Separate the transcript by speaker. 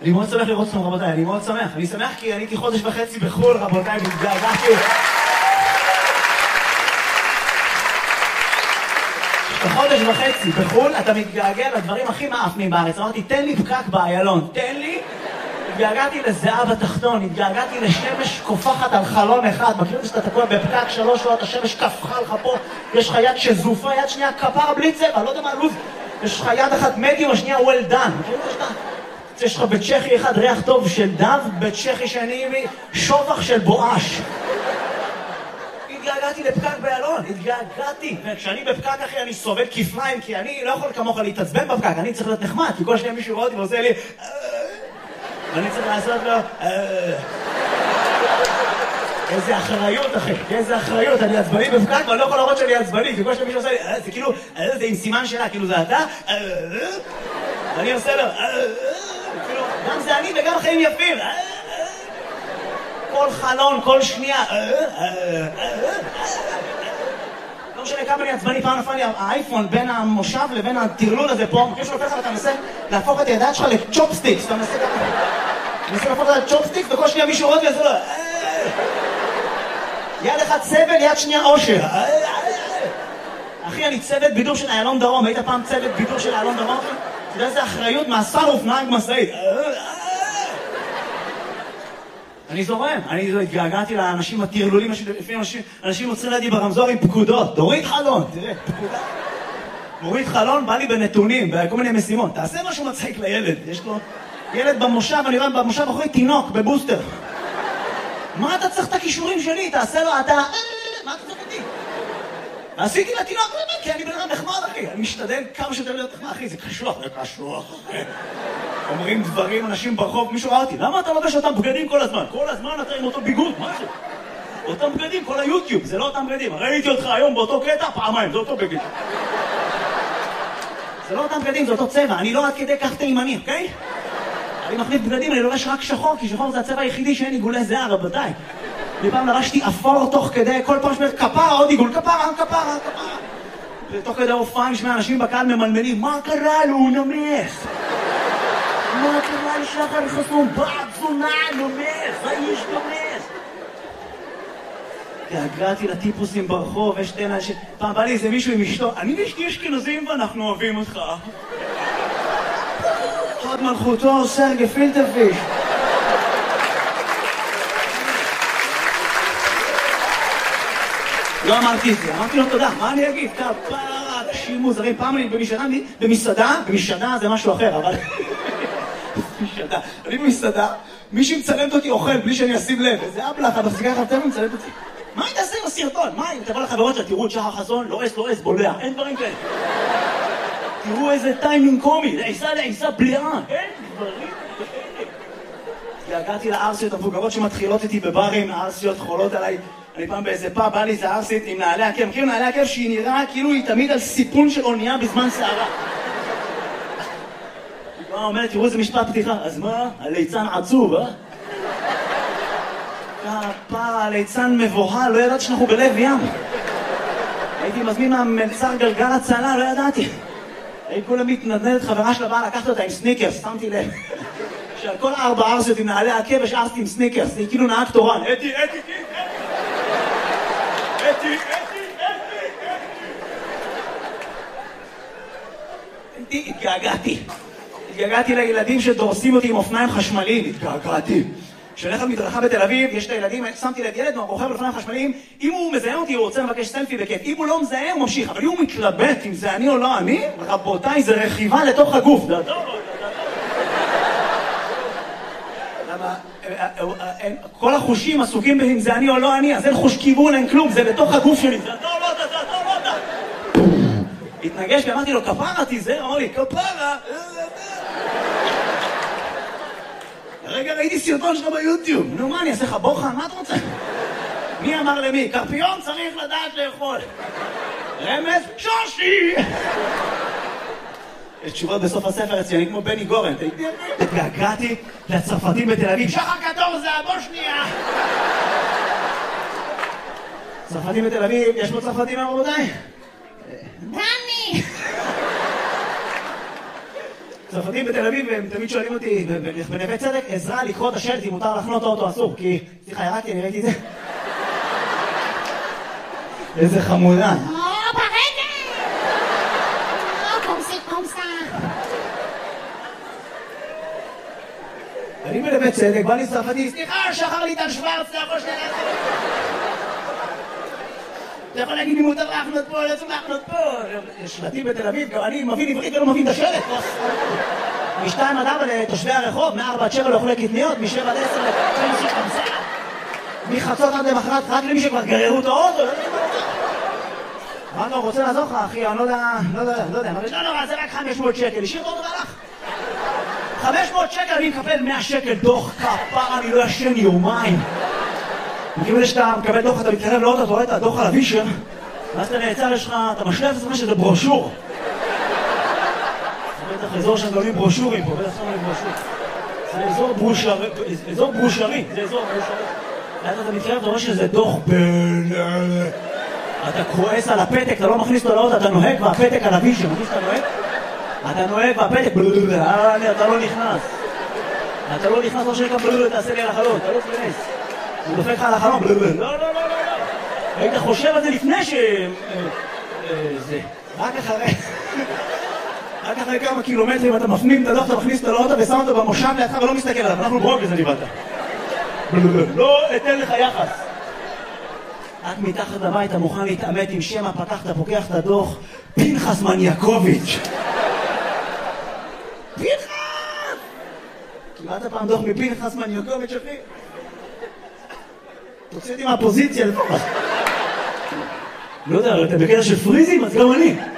Speaker 1: אני מאוד שמח לראות אתכם רבותיי, אני מאוד שמח. אני שמח כי אני הייתי חודש וחצי בחול רבותיי, והתגעגעתי. בחודש וחצי בחול אתה מתגעגע לדברים הכי מאפנים בארץ. אמרתי תן לי פקק באיילון, תן לי. התגעגעתי לזהה בתחתון, התגעגעתי לשמש קופחת על חלון אחד. מכיר שאתה תקוע בפקק 3 שעות, השמש קפחה לך פה, יש לך יד שזופה, יד שנייה כפרה בלי צבע, לא יודע מה לוז. יש לך יד אחת מדיום, השנייה well done. מכיר שאתה? יש לך בצ'כי אחד ריח טוב של דב, בצ'כי שני שובח של בואש. התגעגעתי לפקק באיילון, התגעגעתי. וכשאני בפקק אחי אני סובל כפריים, כי אני לא יכול כמוך להתעצבן בפקק, אני צריך להיות נחמד, כי כל שניה מישהו רואה אותי ועושה לי ואני צריך לעשות לו איזה אחריות אחי, איזה אחריות, אני עצבני בפקק ואני לא יכול להראות שאני עצבני, כי כל שניה מישהו עושה לי זה כאילו, זה עם סימן שלה, כאילו זה אתה ואני עושה לו גם זה אני וגם חיים יפים. כל חלון, כל שנייה. לא משנה כמה אני עצבני, פעם נפל לי האייפון בין המושב לבין הטרלול הזה פה. מכיר שלופך ואתה מנסה להפוך את הידיים שלך לצ'ופסטיקס. אתה מנסה להפוך את הצ'ופסטיקס וכל שנייה מישהו רואה וזה לא. יד אחד סבל, יד שנייה אושר. אחי, אני צוות בידור של איילון דרום. היית פעם צוות בידור של איילון דרום? אתה יודע איזה אחריות מאסר אופניים משאית. אני זורם, אני התגעגעתי לאנשים הטרלולים, לפעמים אנשים עוצרים לידי ברמזור עם פקודות. תוריד חלון, תראה, פקודה. מוריד חלון, בא לי בנתונים, בכל מיני משימות. תעשה משהו מצחיק לילד, יש לו ילד במושב, אני רואה במושב אחרי תינוק, בבוסטר. מה אתה צריך את הכישורים שלי? תעשה לו, אתה... מה אתה צריך אותי? עשיתי לתינוק, כי אני בן אדם נחמד אחי, אני משתדל כמה שיותר להיות נחמד אחי, זה קשוח, זה קשוח אחי. אומרים דברים, אנשים ברחוב, מישהו ראה אותי, למה אתה לובש אותם בגדים כל הזמן? כל הזמן אתה עם אותו ביגוד, מה זה? אותם בגדים, כל היוטיוב, זה לא אותם בגדים. ראיתי אותך היום באותו קטע, פעמיים, זה אותו בגד. זה לא אותם בגדים, זה אותו צבע, אני לא עד כדי כך תימני, אוקיי? אני מחליף בגדים, אני לובש רק שחור, כי שחור זה הצבע היחידי שאין עיגולי זהה, רבותיי. פעם לבשתי אפור תוך כדי, כל פעם שאומרת כפרה, עוד עיגול, כפרה. ותוך כדי הופעה נשמע אנשים בקהל ממלמלים, מה קרה לו, הוא נמס? מה קרה לשחר חסון? בעד זונה, נמס, האיש נמס. התגעגעתי לטיפוסים ברחוב, יש תנה פעם בא לי איזה מישהו עם אשתו, אני ואשתי אשכנזים ואנחנו אוהבים אותך. עוד מלכותו, סרגי פילטרפיש. לא אמרתי את זה, אמרתי לו תודה, מה אני אגיד? כפרה, אנשים מוזרים, פעם אני במסעדה זה משהו אחר, אבל... אני במסעדה, מישהי מצלמת אותי אוכל בלי שאני אשים לב, איזה אבלח, המחזיקה חבטה ומצלמת אותי. מה היא תעשה עם הסרטון? מה היא? תבוא לחברות שלה, תראו את שחר חסון, לא אס, בולע, אין דברים כאלה. תראו איזה טיימינג קומי, לעיסה בליעה, אין דברים כאלה. הגעתי לארסיות המבוגרות שמתחילות איתי בברים, הארסיות חולות עליי. אני פעם באיזה פאב, בא לי איזה ארסית עם נעלי עקב. מכירים נעלי עקב שהיא נראה כאילו היא תמיד על סיפון של אונייה בזמן שערה. היא אומרת, תראו איזה משפט פתיחה. אז מה? הליצן עצוב, אה? כפרה, הליצן מבוהל, לא ידעתי שאנחנו בלב ים. הייתי מזמין מהמלצר גלגל הצלה, לא ידעתי. הייתי כולה מתנדנדת, חברה שלה באה לקחת אותה עם סניקרס, שמתי לב. שעל כל 4 ארסיות עם נעלי עקב יש ארסית עם סניקרס, היא כאילו נהג תורן. אתי. התגעגעתי לילדים שדורסים אותי עם אופניים חשמליים, התגעגעתי. כשהולך על מדרכה בתל אביב, יש את הילדים, שמתי לב ילד רוכב על אופניים חשמליים, אם הוא מזהה אותי הוא רוצה לבקש סלפי בכיף, אם הוא לא מזהה הוא ממשיך, אבל אם הוא מתלבט אם זה אני או לא אני, רבותיי, זה רכיבה לתוך הגוף. כל החושים עסוקים אם זה אני או לא אני, אז אין חוש כיוון, אין כלום, זה לתוך הגוף שלי, זה אתה או לא אתה. התנגש ואמרתי לו, כפרה תיזהר, אמר לי, כפרה. רגע ראיתי סרטון שלך ביוטיוב, נו מה אני אעשה לך בוחן, מה אתה רוצה? מי אמר למי? קרפיון צריך לדעת לאכול. רמז, שושי! יש תשובות בסוף הספר אצלי, אני כמו בני גורן. התגעגעתי לצרפתים בתל אביב, שחר קטור זה הבושניה! צרפתים בתל אביב, יש פה צרפתים רבותיי? דני! צרפתים בתל אביב, הם תמיד שואלים אותי, בנווה צדק, עזרה לקרוא את השלט אם מותר לחנות אוטו אסור, כי... סליחה, ירקתי, אני ראיתי את זה. איזה חמודה. אני בנווה צדק, בא לי צרפתי, סליחה, שחר ליטל שוורץ, אתה יכול שנייה להחנות. אתה יכול להגיד לי מותר להחנות פה, לא צריך להחנות פה. שלטים בתל אביב, אני מבין עברית ולא מבין את השלט. מ-2 עד 4 לתושבי הרחוב, מ-4 עד 7 לאוכלי קטניות, מ-7 עד 10 לאוכלי קטניות. מחצות עד למחרת, רק למי שכבר גררו את האוטו. מה אתה רוצה לעזור לך, אחי? אני לא יודע. לא, זה רק 500 שקל. השאיר אותו והלך. 500 שקל, אני מקבל 100 שקל דוח כפר, אני לא ישן יומיים. מכיוון שאתה מקבל דוח, אתה מתקרב לאוטו, אתה רואה את הדוח על הווישר, ואז אתה נעצר, יש לך, אתה משלב את עצמך שזה ברושור. זה בטח אזור שהם גולים ברושורים פה, בטח שמים ברושור. זה אזור ברושרי, זה אזור ברושרי. ואז אתה מתקרב, אתה רואה שזה דוח אתה כועס על הפתק, אתה לא מכניס אותו לאוטו, אתה נוהג והפתק על הווישר, מכניס אתה נוהג? אתה נוהג והפתק, אתה לא נכנס. אתה לא נכנס, לא שנקרא תעשה לי על החלון, אתה לא תכנס. הוא דופק לך על החלון, לא. היית חושב על זה לפני זה. רק אחרי כמה קילומטרים אתה מפנים את הדוח, אתה מכניס אותו לאוטו ושם אותו במושב לידך ולא מסתכל עליו, אנחנו ברוגז אני באת. לא אתן לך יחס. את מתחת לבית, אתה מוכן להתעמת עם שמה, פתחת, פוקח את הדוח, פנחס מניאקוביץ'. פנחס! קיבלת פעם דוח מפנחס מניאקוביץ', אחי? תוציא אותי מהפוזיציה לפחות. לא יודע, אתה בקטע של פריזים, אז גם אני.